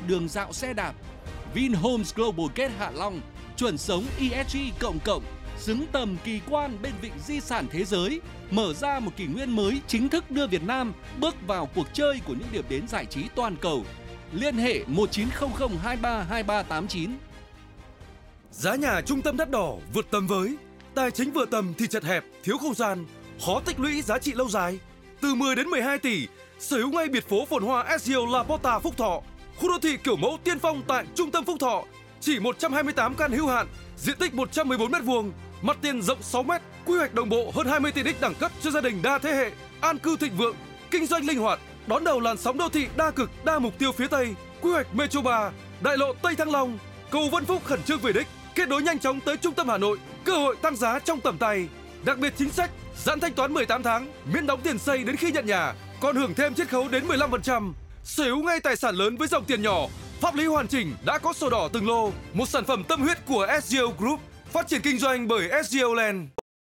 đường dạo xe đạp. Vinhomes Global Gate Hạ Long, chuẩn sống ESG cộng, xứng tầm kỳ quan bên vịnh di sản thế giới, mở ra một kỷ nguyên mới chính thức đưa Việt Nam bước vào cuộc chơi của những điểm đến giải trí toàn cầu. Liên hệ 1900 23 2389. Giá nhà trung tâm đắt đỏ vượt tầm với, tài chính vừa tầm thì chật hẹp, thiếu không gian, khó tích lũy giá trị lâu dài. Từ 10 đến 12 tỷ, sở hữu ngay biệt phố phồn hoa SGL La Porta Phúc Thọ, khu đô thị kiểu mẫu tiên phong tại trung tâm Phúc Thọ, chỉ 128 căn hữu hạn, diện tích 114 m², mặt tiền rộng 6 m, quy hoạch đồng bộ hơn 20 tiện ích đẳng cấp cho gia đình đa thế hệ, an cư thịnh vượng, kinh doanh linh hoạt, đón đầu làn sóng đô thị đa cực, đa mục tiêu phía Tây, quy hoạch Metro 3, đại lộ Tây Thăng Long, cầu Vân Phúc khẩn trương về đích, kết nối nhanh chóng tới trung tâm Hà Nội, cơ hội tăng giá trong tầm tay. Đặc biệt chính sách giãn thanh toán 18 tháng, miễn đóng tiền xây đến khi nhận nhà, còn hưởng thêm chiết khấu đến 15%. Sở hữu ngay tài sản lớn với dòng tiền nhỏ, pháp lý hoàn chỉnh, đã có sổ đỏ từng lô, một sản phẩm tâm huyết của SGL Group, phát triển kinh doanh bởi SGL Land.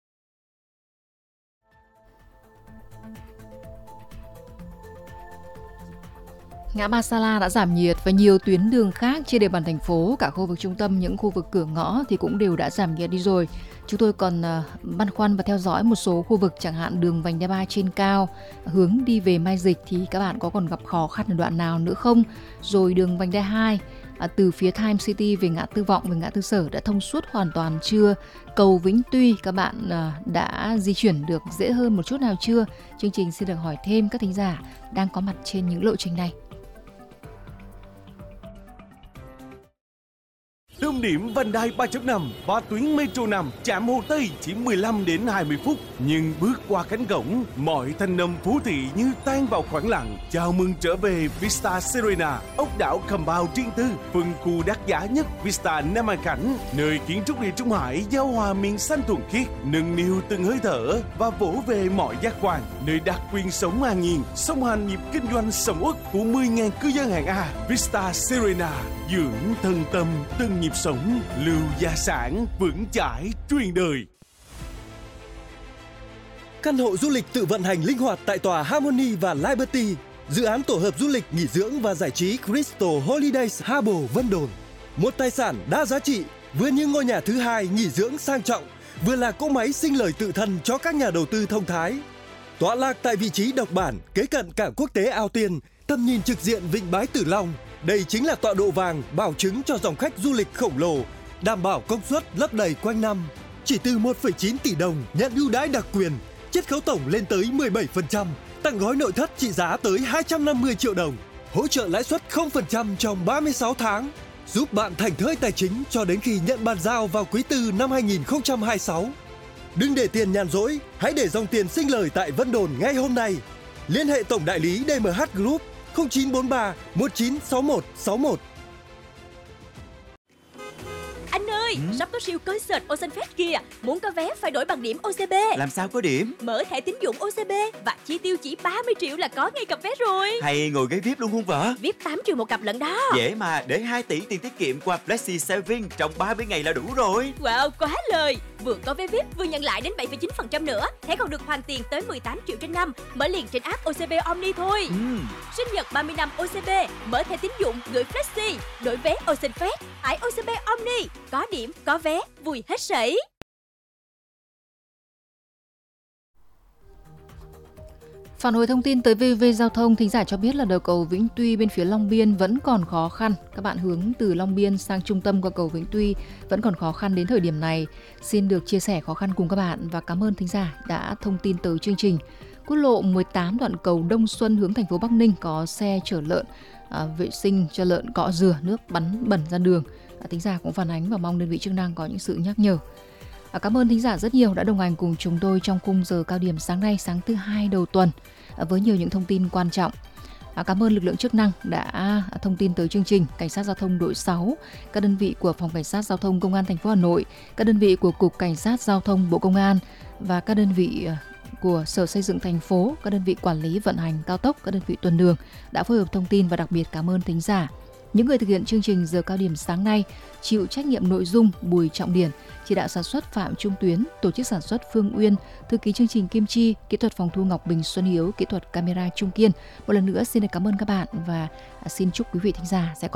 Ngã ba Sa La đã giảm nhiệt và nhiều tuyến đường khác trên địa bàn thành phố, cả khu vực trung tâm, những khu vực cửa ngõ thì cũng đều đã giảm nhiệt đi rồi. Chúng tôi còn băn khoăn và theo dõi một số khu vực, chẳng hạn đường vành đai 3 trên cao hướng đi về Mai Dịch thì các bạn có còn gặp khó khăn ở đoạn nào nữa không? Rồi đường vành đai 2 từ phía Time City về ngã tư Vọng, về ngã tư Sở đã thông suốt hoàn toàn chưa? Cầu Vĩnh Tuy các bạn đã di chuyển được dễ hơn một chút nào chưa? Chương trình xin được hỏi thêm các thính giả đang có mặt trên những lộ trình này. Tâm điểm vành đai 3.5 và tuyến Metro 5 chạm Hồ Tây chỉ 15 đến 20 phút. Nhưng bước qua cánh cổng, mọi thanh âm phố thị như tan vào khoảng lặng. Chào mừng trở về Vista Serena, ốc đảo compound riêng tư, phân khu đắt giá nhất Vista Nam An Khánh, nơi kiến trúc Địa Trung Hải giao hòa miền xanh thuần khiết, nâng niu từng hơi thở và vỗ về mọi giác quan, nơi đặc quyền sống an nhiên, song hành nhịp kinh doanh sầm uất của 10.000 cư dân hạng A. Vista Serena, dưỡng thân tâm từng nhịp sống, lưu gia sản vững chãi truyền đời. Căn hộ du lịch tự vận hành linh hoạt tại tòa Harmony và Liberty, dự án tổ hợp du lịch nghỉ dưỡng và giải trí Crystal Holidays Harbour Vân Đồn. Một tài sản đa giá trị, vừa như ngôi nhà thứ hai nghỉ dưỡng sang trọng, vừa là cỗ máy sinh lời tự thân cho các nhà đầu tư thông thái. Tọa lạc tại vị trí độc bản, kế cận cảng quốc tế Ao Tiên, tầm nhìn trực diện vịnh Bái Tử Long. Đây chính là tọa độ vàng bảo chứng cho dòng khách du lịch khổng lồ, đảm bảo công suất lấp đầy quanh năm. Chỉ từ 1,9 tỷ đồng nhận ưu đãi đặc quyền, chiết khấu tổng lên tới 17%, tặng gói nội thất trị giá tới 250 triệu đồng, hỗ trợ lãi suất 0% trong 36 tháng, giúp bạn thảnh thơi tài chính cho đến khi nhận bàn giao vào quý tư năm 2026. Đừng để tiền nhàn rỗi, hãy để dòng tiền sinh lời tại Vân Đồn ngay hôm nay. Liên hệ tổng đại lý DMH Group 0943 196161. Anh ơi, sắp có siêu concert Ocean Fest kìa. Muốn có vé phải đổi bằng điểm OCB. Làm sao có điểm? Mở thẻ tín dụng OCB và chi tiêu chỉ 30 triệu là có ngay cặp vé rồi. Hay ngồi ghế VIP luôn không vợ? VIP 8 triệu một cặp lận đó. Dễ mà, để 2 tỷ tiền tiết kiệm qua Flexi Saving trong 30 ngày là đủ rồi. Wow, quá lời. Vừa có vé VIP vừa nhận lại đến 7,9% nữa. Thẻ còn được hoàn tiền tới 18 triệu trên năm. Mở liền trên app OCB Omni thôi. Sinh nhật 30 năm OCB, mở thẻ tín dụng gửi Flexi, đổi vé Ocean Fest, tải OCB Omni. Có điểm, có vé, vui hết sảy. Phản hồi thông tin tới VV Giao thông, thính giả cho biết là đầu cầu Vĩnh Tuy bên phía Long Biên vẫn còn khó khăn. Các bạn hướng từ Long Biên sang trung tâm qua cầu Vĩnh Tuy vẫn còn khó khăn đến thời điểm này. Xin được chia sẻ khó khăn cùng các bạn và cảm ơn thính giả đã thông tin tới chương trình. Quốc lộ 18 đoạn cầu Đông Xuân hướng thành phố Bắc Ninh có xe chở lợn vệ sinh cho lợn cọ rửa nước bắn bẩn ra đường. Thính giả cũng phản ánh và mong đơn vị chức năng có những sự nhắc nhở. Cảm ơn thính giả rất nhiều đã đồng hành cùng chúng tôi trong khung giờ cao điểm sáng nay, sáng thứ Hai đầu tuần với nhiều những thông tin quan trọng. Cảm ơn lực lượng chức năng đã thông tin tới chương trình, Cảnh sát giao thông đội 6, các đơn vị của Phòng Cảnh sát Giao thông Công an thành phố Hà Nội, các đơn vị của Cục Cảnh sát Giao thông Bộ Công an và các đơn vị của Sở Xây dựng thành phố, các đơn vị quản lý vận hành cao tốc, các đơn vị tuần đường đã phối hợp thông tin và đặc biệt cảm ơn thính giả. Những người thực hiện chương trình giờ cao điểm sáng nay chịu trách nhiệm nội dung Bùi Trọng Điển, chỉ đạo sản xuất Phạm Trung Tuyến, tổ chức sản xuất Phương Uyên, thư ký chương trình Kim Chi, kỹ thuật phòng thu Ngọc Bình Xuân Hiếu, kỹ thuật camera Trung Kiên. Một lần nữa xin được cảm ơn các bạn và xin chúc quý vị thính giả sẽ có